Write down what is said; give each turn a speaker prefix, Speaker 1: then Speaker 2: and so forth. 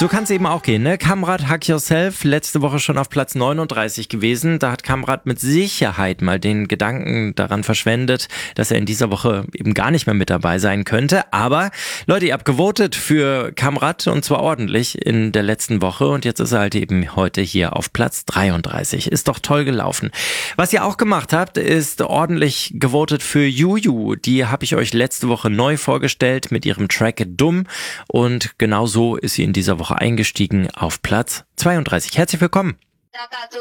Speaker 1: So kann es eben auch gehen, ne? Kamrat, Hack Yourself, letzte Woche schon auf Platz 39 gewesen. Da hat Kamrat mit Sicherheit mal den Gedanken daran verschwendet, dass er in dieser Woche eben gar nicht mehr mit dabei sein könnte. Aber Leute, ihr habt gewotet für Kamrat und zwar ordentlich in der letzten Woche. Und jetzt ist er halt eben heute hier auf Platz 33. Ist doch toll gelaufen. Was ihr auch gemacht habt, ist ordentlich gewotet für Juju. Die habe ich euch letzte Woche neu vorgestellt mit ihrem Track Dumm. Und genau so ist sie in dieser Woche eingestiegen auf Platz 32. Herzlich willkommen.